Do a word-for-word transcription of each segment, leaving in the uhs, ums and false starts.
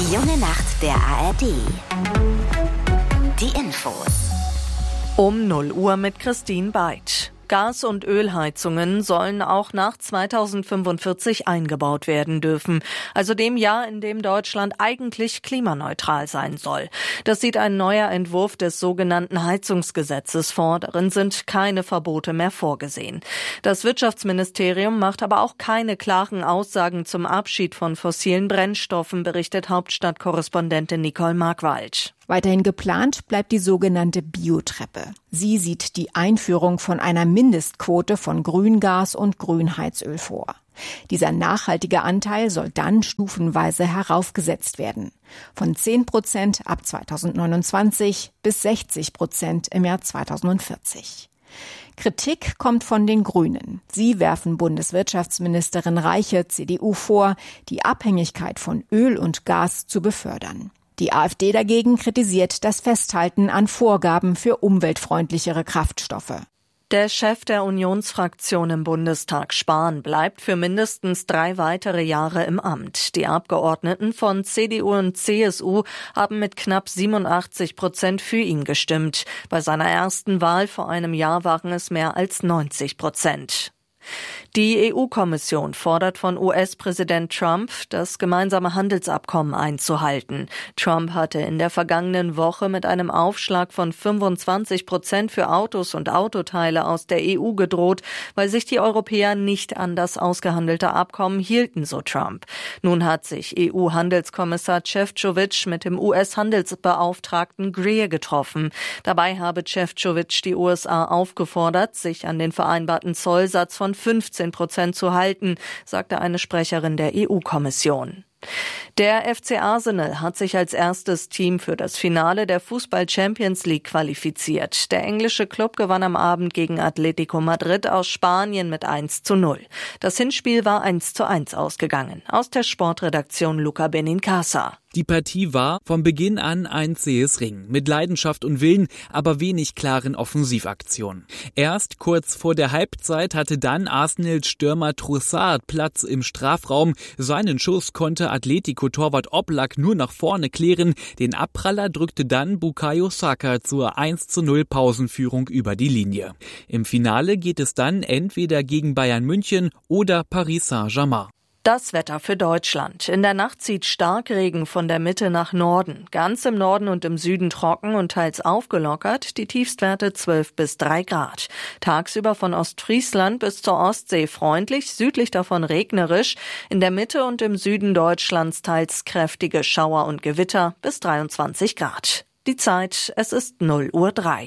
Die junge Nacht der A R D. Die Infos. Um null Uhr mit Christine Beid. Gas- und Ölheizungen sollen auch nach zweitausendfünfundvierzig eingebaut werden dürfen, also dem Jahr, in dem Deutschland eigentlich klimaneutral sein soll. Das sieht ein neuer Entwurf des sogenannten Heizungsgesetzes vor. Darin sind keine Verbote mehr vorgesehen. Das Wirtschaftsministerium macht aber auch keine klaren Aussagen zum Abschied von fossilen Brennstoffen, berichtet Hauptstadtkorrespondentin Nicole Markwald. Weiterhin geplant bleibt die sogenannte Biotreppe. Sie sieht die Einführung von einer Mindestquote von Grüngas und Grünheizöl vor. Dieser nachhaltige Anteil soll dann stufenweise heraufgesetzt werden. Von zehn Prozent ab zweitausendneunundzwanzig bis sechzig Prozent im Jahr zweitausendvierzig. Kritik kommt von den Grünen. Sie werfen Bundeswirtschaftsministerin Reiche, C D U, vor, die Abhängigkeit von Öl und Gas zu befördern. Die AfD dagegen kritisiert das Festhalten an Vorgaben für umweltfreundlichere Kraftstoffe. Der Chef der Unionsfraktion im Bundestag, Spahn, bleibt für mindestens drei weitere Jahre im Amt. Die Abgeordneten von C D U und C S U haben mit knapp siebenundachtzig Prozent für ihn gestimmt. Bei seiner ersten Wahl vor einem Jahr waren es mehr als neunzig Prozent. Die E U-Kommission fordert von U S-Präsident Trump, das gemeinsame Handelsabkommen einzuhalten. Trump hatte in der vergangenen Woche mit einem Aufschlag von fünfundzwanzig Prozent für Autos und Autoteile aus der E U gedroht, weil sich die Europäer nicht an das ausgehandelte Abkommen hielten, so Trump. Nun hat sich E U-Handelskommissar Šefčovič mit dem U S-Handelsbeauftragten Greer getroffen. Dabei habe Šefčovič die U S A aufgefordert, sich an den vereinbarten Zollsatz von fünfzehn Prozent zu halten, sagte eine Sprecherin der E U-Kommission. Der F C Arsenal hat sich als erstes Team für das Finale der Fußball-Champions League qualifiziert. Der englische Club gewann am Abend gegen Atletico Madrid aus Spanien mit eins zu null. Das Hinspiel war eins zu eins ausgegangen. Aus der Sportredaktion Luca Benincasa. Die Partie war von Beginn an ein zähes Ringen, mit Leidenschaft und Willen, aber wenig klaren Offensivaktionen. Erst kurz vor der Halbzeit hatte dann Arsenals Stürmer Trossard Platz im Strafraum. Seinen Schuss konnte Atletico-Torwart Oblak nur nach vorne klären. Den Abpraller drückte dann Bukayo Saka zur eins zu null Pausenführung über die Linie. Im Finale geht es dann entweder gegen Bayern München oder Paris Saint-Germain. Das Wetter für Deutschland. In der Nacht zieht Starkregen von der Mitte nach Norden. Ganz im Norden und im Süden trocken und teils aufgelockert. Die Tiefstwerte zwölf bis drei Grad. Tagsüber von Ostfriesland bis zur Ostsee freundlich, südlich davon regnerisch. In der Mitte und im Süden Deutschlands teils kräftige Schauer und Gewitter bis dreiundzwanzig Grad. Die Zeit, es ist null Uhr drei.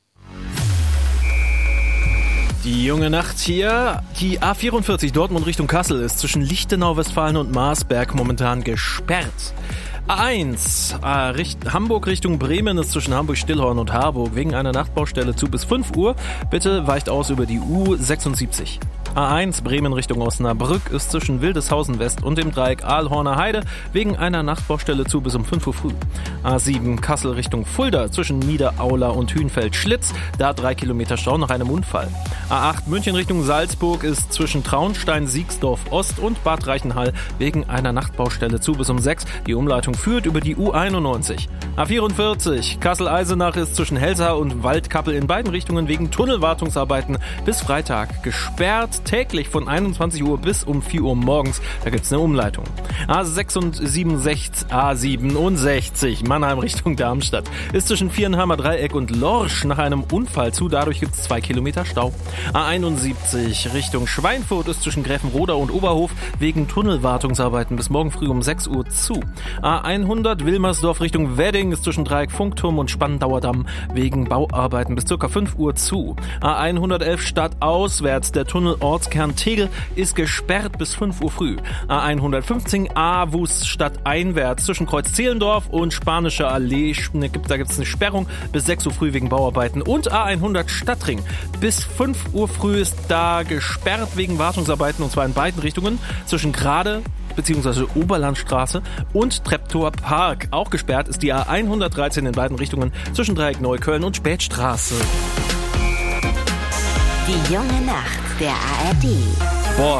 Die junge Nacht hier. Die A vierundvierzig Dortmund Richtung Kassel ist zwischen Lichtenau, Westfalen und Marsberg momentan gesperrt. A eins äh, Richt- Hamburg Richtung Bremen ist zwischen Hamburg-Stillhorn und Harburg wegen einer Nachtbaustelle zu bis fünf Uhr. Bitte weicht aus über die U sechsundsiebzig. A eins Bremen Richtung Osnabrück ist zwischen Wildeshausen West und dem Dreieck Aalhorner Heide wegen einer Nachtbaustelle zu bis um fünf Uhr früh. A sieben Kassel Richtung Fulda zwischen Niederaula und Hünfeld-Schlitz, da drei Kilometer Stau nach einem Unfall. A acht München Richtung Salzburg ist zwischen Traunstein, Siegsdorf Ost und Bad Reichenhall wegen einer Nachtbaustelle zu bis um sechs. Die Umleitung führt über die U einundneunzig. A vierundvierzig Kassel-Eisenach ist zwischen Helsa und Waldkappel in beiden Richtungen wegen Tunnelwartungsarbeiten bis Freitag gesperrt. Täglich von einundzwanzig Uhr bis um vier Uhr morgens. Da gibt's eine Umleitung. A sechsundsiebzig, A siebenundsechzig Mannheim Richtung Darmstadt ist zwischen Vierenheimer Dreieck und Lorsch nach einem Unfall zu. Dadurch gibt's zwei Kilometer Stau. A einundsiebzig Richtung Schweinfurt ist zwischen Gräfenroda und Oberhof wegen Tunnelwartungsarbeiten bis morgen früh um sechs Uhr zu. A hundert Wilmersdorf Richtung Wedding ist zwischen Dreieck Funkturm und Spandauer Damm wegen Bauarbeiten bis ca. fünf Uhr zu. A hundertelf stadtauswärts der Tunnel Ortskern Tegel ist gesperrt bis fünf Uhr früh. A hundertfünfzehn Aarhus stadteinwärts zwischen Kreuz Zehlendorf und Spanische Allee, da gibt es eine Sperrung bis sechs Uhr früh wegen Bauarbeiten. Und A hundert Stadtring bis fünf Uhr früh ist da gesperrt wegen Wartungsarbeiten, und zwar in beiden Richtungen zwischen Grade bzw. Oberlandstraße und Treptower Park. Auch gesperrt ist die A hundertdreizehn in beiden Richtungen zwischen Dreieck Neukölln und Spätstraße. Die junge Nacht der A R D. Boah,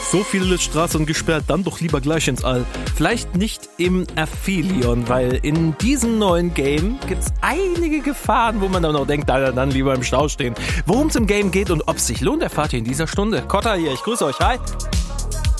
So viele Straßen gesperrt, dann doch lieber gleich ins All. Vielleicht nicht im Aphelion, weil in diesem neuen Game gibt's einige Gefahren, wo man dann noch denkt, dann, dann lieber im Stau stehen. Worum es im Game geht und ob es sich lohnt, erfahrt ihr in dieser Stunde. Kotta hier, ich grüße euch, hi!